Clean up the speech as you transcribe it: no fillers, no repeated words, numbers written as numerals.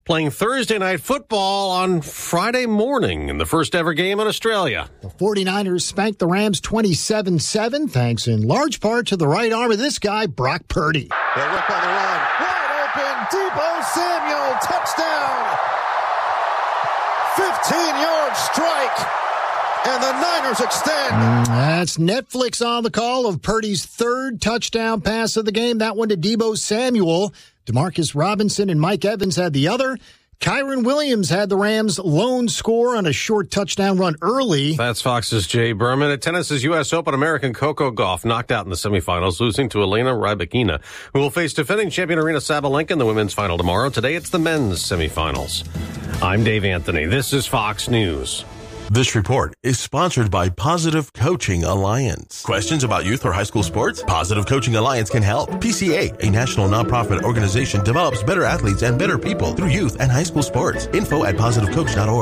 playing Thursday night football on Friday morning in the first ever game in Australia. The 49ers spanked the Rams 27-7, thanks in large part to the right arm of this guy, Brock Purdy. They whip on the run. Wide open, Deebo Samuel, touchdown. 15-yard strike, and the Niners extend. That's Netflix on the call of Purdy's third touchdown pass of the game. That one to Deebo Samuel. Demarcus Robinson and Mike Evans had the other. Kyron Williams had the Rams' lone score on a short touchdown run early. That's Fox's Jay Berman. At tennis's U.S. Open, American Coco Gauff knocked out in the semifinals, losing to Elena Rybakina, who will face defending champion Aryna Sabalenka in the women's final tomorrow. Today, it's the men's semifinals. I'm Dave Anthony. This is Fox News. This report is sponsored by Positive Coaching Alliance. Questions about youth or high school sports? Positive Coaching Alliance can help. PCA, a national nonprofit organization, develops better athletes and better people through youth and high school sports. Info at positivecoach.org.